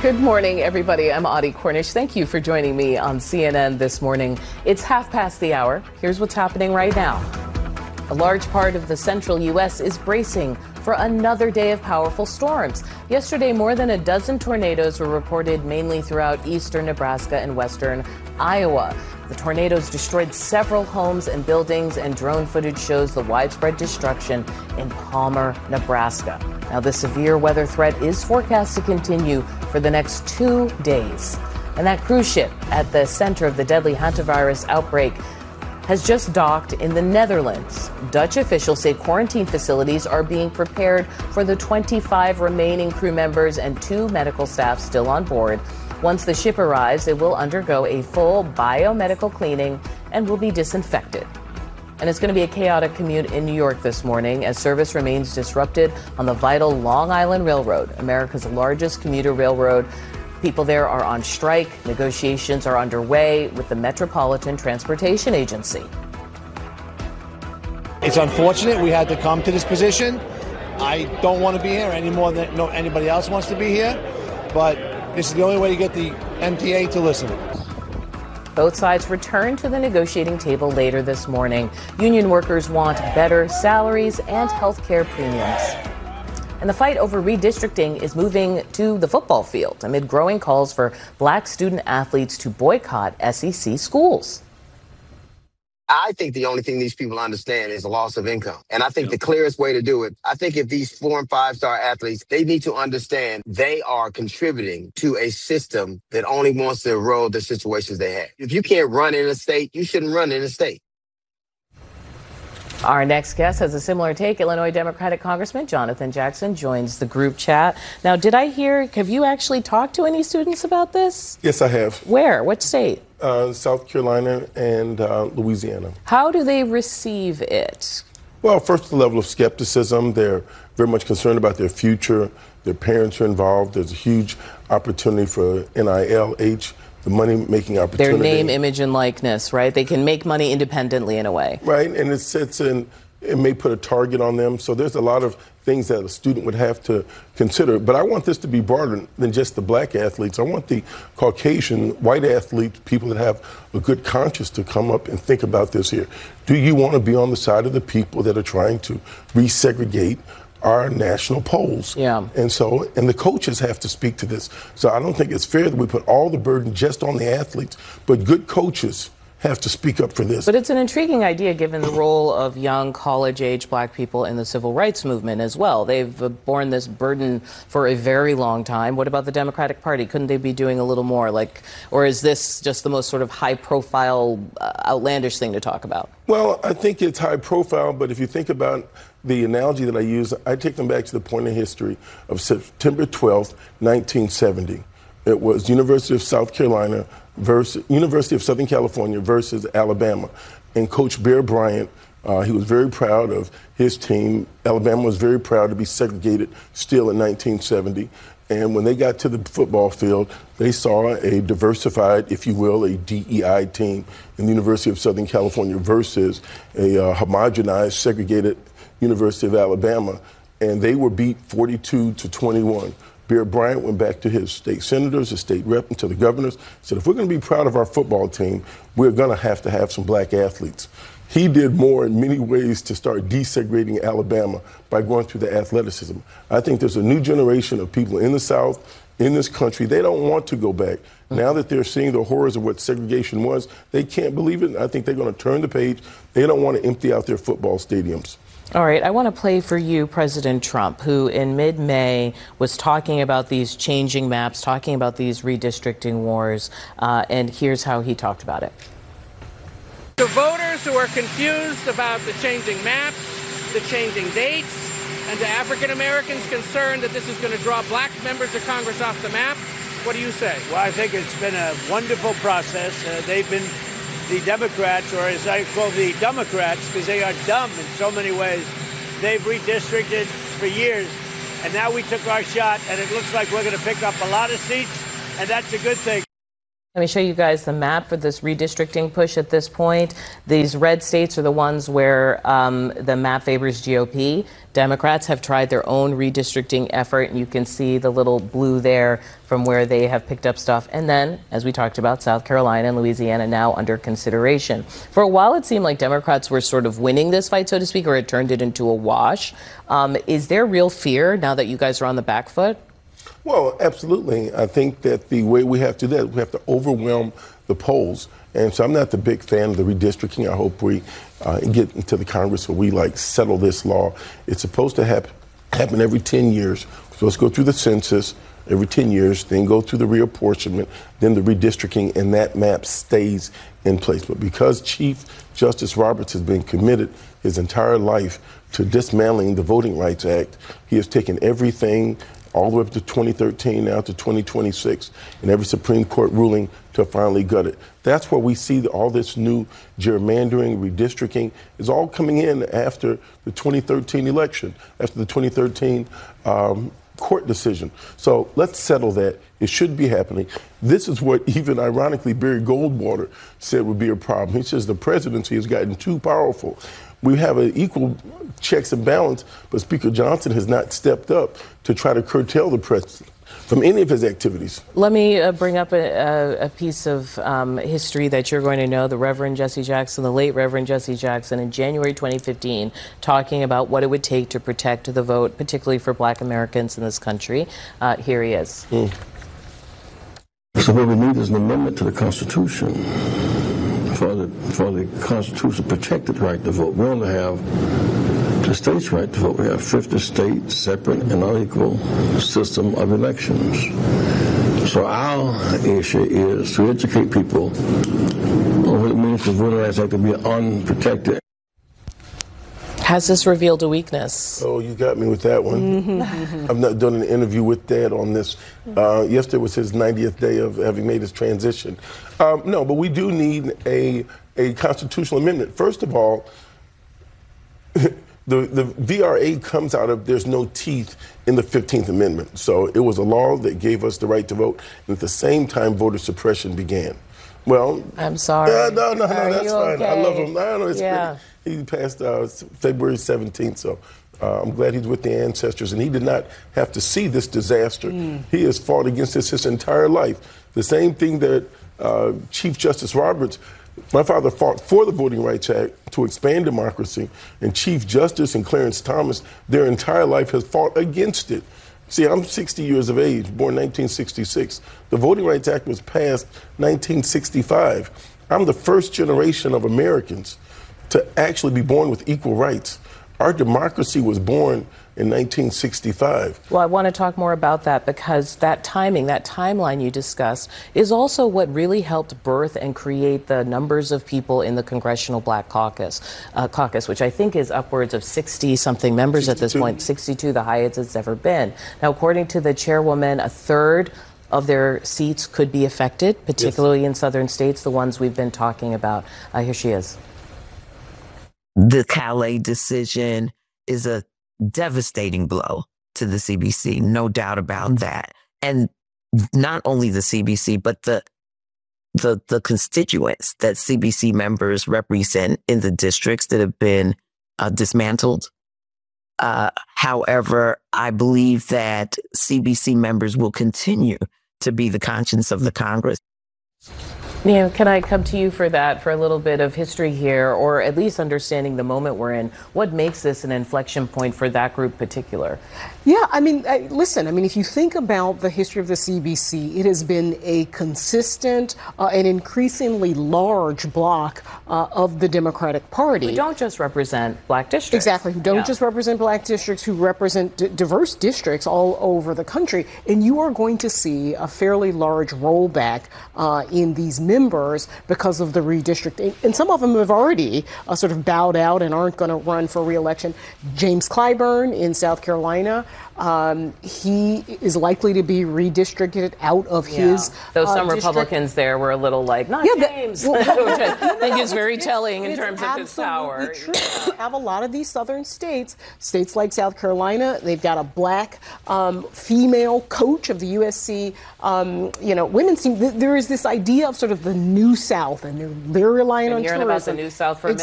Good morning, everybody. I'm Audie Cornish. Thank you for joining me on CNN this morning. It's 5:30. Here's what's happening right now. A large part of the central U.S. is bracing for another day of powerful storms. Yesterday, more than a dozen tornadoes were reported mainly throughout eastern Nebraska and western Iowa. The tornadoes destroyed several homes and buildings, and drone footage shows the widespread destruction in Palmer, Nebraska. Now, the severe weather threat is forecast to continue for the next 2 days. And that cruise ship at the center of the deadly hantavirus outbreak has just docked in the Netherlands. Dutch officials say quarantine facilities are being prepared for the 25 remaining crew members and 2 medical staff still on board. Once the ship arrives, it will undergo a full biomedical cleaning and will be disinfected. And it's going to be a chaotic commute in New York this morning as service remains disrupted on the vital Long Island Railroad, America's largest commuter railroad. People there are on strike. Negotiations are underway with the Metropolitan Transportation Agency. It's unfortunate we had to come to this position. I don't want to be here any more than anybody else wants to be here, but this is the only way to get the MTA to listen. Both sides return to the negotiating table later this morning. Union workers want better salaries and health care premiums. And the fight over redistricting is moving to the football field amid growing calls for black student athletes to boycott SEC schools. I think the only thing these people understand is the loss of income. And I think the clearest way to do it, I think if these 4- and 5-star athletes, they need to understand they are contributing to a system that only wants to erode the situations they have. If you can't run in a state, you shouldn't run in a state. Our next guest has a similar take. Illinois Democratic Congressman Jonathan Jackson joins the group chat. Now, did I hear, have you actually talked to any students about this? Yes, I have. Where? What state? South Carolina and Louisiana. How do they receive it? Well, first, the level of skepticism. They're very much concerned about their future. Their parents are involved. There's a huge opportunity for NILH, the money-making opportunity. Their name, image, and likeness, right? They can make money independently in a way. Right, and it may put a target on them. So there's a lot of things that a student would have to consider. But I want this to be broader than just the black athletes. I want the Caucasian, white athletes, people that have a good conscience to come up and think about this here. Do you want to be on the side of the people that are trying to resegregate our national polls? Yeah. And the coaches have to speak to this. So I don't think it's fair that we put all the burden just on the athletes, but good coaches have to speak up for this. But it's an intriguing idea given the role of young college-age black people in the civil rights movement as well. They've borne this burden for a very long time. What about the Democratic Party? Couldn't they be doing a little more? Or is this just the most sort of high-profile, outlandish thing to talk about? Well, I think it's high-profile, but if you think about the analogy that I use, I take them back to the point in history of September 12th, 1970. It was University of South Carolina versus University of Southern California versus Alabama. And Coach Bear Bryant, he was very proud of his team. Alabama was very proud to be segregated still in 1970. And when they got to the football field, they saw a diversified, if you will, a DEI team in the University of Southern California versus a homogenized, segregated University of Alabama. And they were beat 42-21. Bear Bryant went back to his state senators, his state rep, and to the governors, said, if we're going to be proud of our football team, we're going to have some black athletes. He did more in many ways to start desegregating Alabama by going through the athleticism. I think there's a new generation of people in the South, in this country, they don't want to go back. Now that they're seeing the horrors of what segregation was, they can't believe it. I think they're going to turn the page. They don't want to empty out their football stadiums. All right, I want to play for you President Trump, who in mid-May was talking about these changing maps, talking about these redistricting wars, and here's how he talked about it. To voters who are confused about the changing maps, the changing dates, and to African Americans concerned that this is going to draw black members of Congress off the map, what do you say? Well, I think it's been a wonderful process. They've been the Democrats, or as I call the Democrats, because they are dumb in so many ways. They've redistricted for years, and now we took our shot, and it looks like we're going to pick up a lot of seats, and that's a good thing. Let me show you guys the map for this redistricting push at this point. These red states are the ones where the map favors GOP. Democrats have tried their own redistricting effort, and you can see the little blue there from where they have picked up stuff. And then, as we talked about, South Carolina and Louisiana now under consideration. For a while, it seemed like Democrats were sort of winning this fight, so to speak, or it turned it into a wash. Is there real fear now that you guys are on the back foot? Well, absolutely. I think that the way we have to do that, we have to overwhelm the polls. And so I'm not the big fan of the redistricting. I hope we get into the Congress where we settle this law. It's supposed to happen every 10 years. So let's go through the census every 10 years, then go through the reapportionment, then the redistricting, and that map stays in place. But because Chief Justice Roberts has been committed his entire life to dismantling the Voting Rights Act, he has taken everything all the way up to 2013, now to 2026, and every Supreme Court ruling to finally gut it. That's where we see all this new gerrymandering, redistricting is all coming in after the 2013 election, after the 2013 court decision. So let's settle that. It should be happening. This is what even ironically Barry Goldwater said would be a problem. He says the presidency has gotten too powerful. We have an equal checks and balance, but Speaker Johnson has not stepped up to try to curtail the president from any of his activities. Let me bring up a piece of history that you're going to know. The Reverend Jesse Jackson, the late Reverend Jesse Jackson, in January 2015, talking about what it would take to protect the vote, particularly for Black Americans in this country. Here he is. So what we need is an amendment to the Constitution for the Constitution protected right to vote. We only have the states' right to vote. We have 50 states, separate and unequal system of elections. So our issue is to educate people on what it means for the Voting Rights Act to be unprotected. Has this revealed a weakness? Oh, you got me with that one. I've not done an interview with Dad on this. Yesterday was his 90th day of having made his transition. No, but we do need a constitutional amendment. First of all, the VRA comes out of there's no teeth in the 15th Amendment. So it was a law that gave us the right to vote, and at the same time, voter suppression began. Well, I'm sorry. No, that's fine. Okay? I love him. No, it's yeah. great. He passed February 17th, so I'm glad he's with the ancestors. And he did not have to see this disaster. He has fought against this his entire life. The same thing that Chief Justice Roberts, my father fought for the Voting Rights Act to expand democracy, and Chief Justice and Clarence Thomas, their entire life has fought against it. See, I'm 60 years of age, born 1966. The Voting Rights Act was passed 1965. I'm the first generation of Americans to actually be born with equal rights. Our democracy was born in 1965. Well, I want to talk more about that because that timing, that timeline you discussed, is also what really helped birth and create the numbers of people in the Congressional Black Caucus, which I think is upwards of 60-something members 62. At this point, 62, the highest it's ever been. Now, according to the chairwoman, a third of their seats could be affected, particularly in southern states, the ones we've been talking about. Here she is. The Calais decision is a devastating blow to the CBC, no doubt about that. And not only the CBC, but the constituents that CBC members represent in the districts that have been dismantled. However, I believe that CBC members will continue to be the conscience of the Congress. Yeah, can I come to you for that, for a little bit of history here, or at least understanding the moment we're in? What makes this an inflection point for that group particular? Yeah, I mean, listen, I mean, if you think about the history of the CBC, it has been a consistent and increasingly large block of the Democratic Party. Who don't just represent black districts. Exactly, who don't just represent black districts, who represent diverse districts all over the country. And you are going to see a fairly large rollback in these members because of the redistricting. And some of them have already sort of bowed out and aren't going to run for re-election. James Clyburn in South Carolina, he is likely to be redistricted out of his Though some district. Republicans there were a little like, not James, which I think is very telling in terms of his power. True. You have a lot of these southern states like South Carolina, they've got a black female coach of the USC, women's team. There is this idea of sort of the New South, and they're very reliant on tourism. Hearing about the New South for a minute.